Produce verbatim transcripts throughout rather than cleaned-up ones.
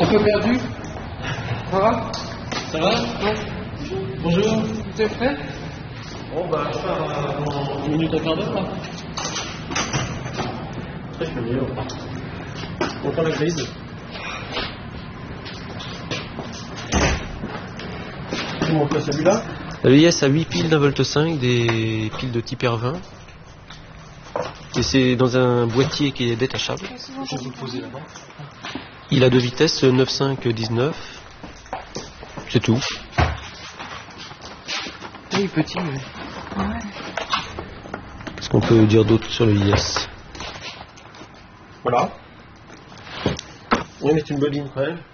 Un peu perdu. Ça va? Ça va? Ouais. Bonjour. Vous êtes prêt? Bon bah je pars euh, dans une minute, un quart d'heure là. Très je mieux. On prend la grise. Tu montres pas celui-là? La V I S a huit piles d'un volt cinq, des piles de type R vingt. Et c'est dans un boîtier qui est détachable. Je vais vous le poser là-bas. Il a deux vitesses, neuf, cinq, dix-neuf. C'est tout. Oui, petit. Oui. Ouais. Qu'est-ce qu'on peut dire d'autre sur le I S? Voilà. On va mettre une bobine quand même.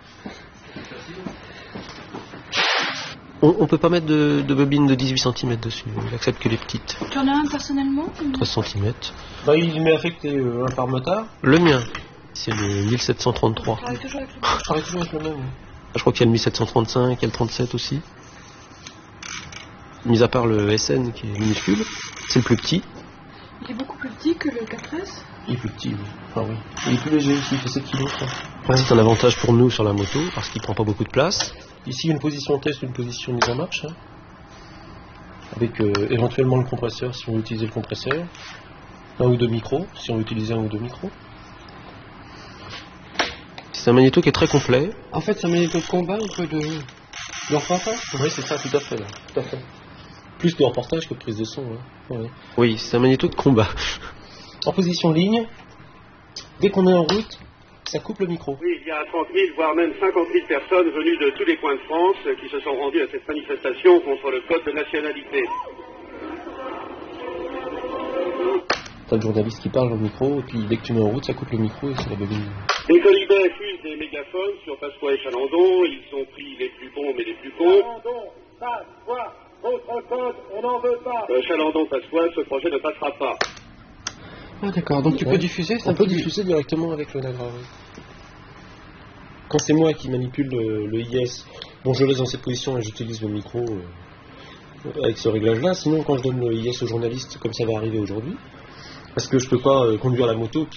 On, on peut pas mettre de, de bobine de dix-huit centimètres dessus. Il accepte que les petites. Tu en as un personnellement? treize centimètres. Bah il m'est affecté euh, un par motard. Le mien, c'est le mille sept cent trente-trois. Je travaille toujours avec le Je travaille toujours avec le même. Je crois qu'il y a le mille sept cent trente-cinq, il y a le trente-sept aussi. Mis à part le S N qui est minuscule, c'est le plus petit. Il est beaucoup plus petit que le quatre S. Il est plus petit, oui. Enfin oui. Il est plus léger aussi, il fait sept kilos. Ouais. C'est un avantage pour nous sur la moto parce qu'il prend pas beaucoup de place. Ici une position test, une position mise en marche. Hein. Avec euh, éventuellement le compresseur si on veut utiliser le compresseur. Un ou deux micros, si on veut utiliser un ou deux micros. C'est un magnéto qui est très complet. En fait, c'est un magnéto de combat ou peu de, de reportage? Oui, c'est ça, tout à fait. Là. Tout à fait. Plus de reportage que de prise de son. Hein. Ouais. Oui, c'est un magnéto de combat. En position ligne, dès qu'on est en route, ça coupe le micro. Oui, il y a trente mille, voire même cinquante mille personnes venues de tous les coins de France qui se sont rendues à cette manifestation contre le code de nationalité. T'as le journaliste qui parle au micro, et puis dès que tu mets en route, ça coupe le micro et c'est la bobine. Les colibets fusent des mégaphones sur Pasqua et Chalandon. Ils ont pris les plus bons mais les plus cons. Chalandon, Pasqua, votre code, on n'en veut pas. Euh, Chalandon, Pasqua, ce projet ne passera pas. Ah d'accord, donc tu Ouais. peux diffuser ça? On peut diffuser directement avec le Nagra. Oui. Quand c'est moi qui manipule le, le I S, bon je laisse dans cette position et j'utilise le micro euh, avec ce réglage-là. Sinon quand je donne le I S au journaliste, comme ça va arriver aujourd'hui, parce que je peux pas euh, conduire la moto.